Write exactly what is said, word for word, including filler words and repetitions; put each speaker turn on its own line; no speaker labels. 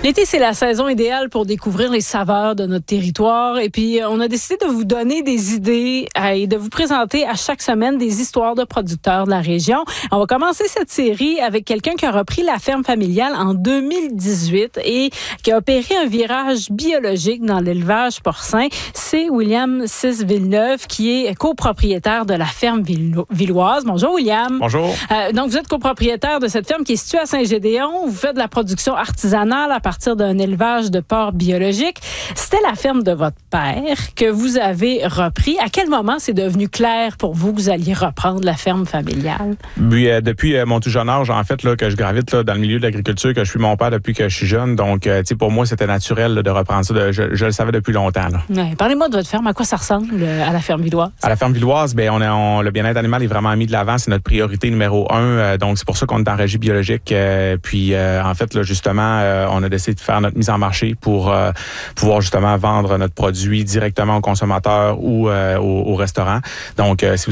L'été, c'est la saison idéale pour découvrir les saveurs de notre territoire. Et puis, on a décidé de vous donner des idées et de vous présenter à chaque semaine des histoires de producteurs de la région. On va commencer cette série avec quelqu'un qui a repris la ferme familiale en deux mille dix-huit et qui a opéré un virage biologique dans l'élevage porcin. C'est William Siss-Villeneuve qui est copropriétaire de la ferme villoise. Bonjour, William.
Bonjour.
Euh, donc, vous êtes copropriétaire de cette ferme qui est située à Saint-Gédéon. Vous faites de la production artisanale à partir d'un élevage de porcs biologiques. C'était la ferme de votre père que vous avez repris. À quel moment c'est devenu clair pour vous que vous alliez reprendre la ferme familiale?
Oui, euh, depuis euh, mon tout jeune âge, en fait, là, que je gravite là, dans le milieu de l'agriculture, que je suis mon père depuis que je suis jeune. Donc, euh, tu sais, pour moi, c'était naturel là, de reprendre ça. De, je, je le savais depuis longtemps. Là.
Ouais, parlez-moi de votre ferme. À quoi ça ressemble à la ferme villoise?
À la ferme villoise, ben, on est, on, le bien-être animal est vraiment mis de l'avant. C'est notre priorité numéro un. Euh, donc, c'est pour ça qu'on est en régie biologique. Euh, puis, euh, en fait, là, justement, euh, on a décidé de faire notre mise en marché pour euh, pouvoir justement vendre notre produit directement aux consommateurs ou euh, au, au restaurant. Donc, euh, si vous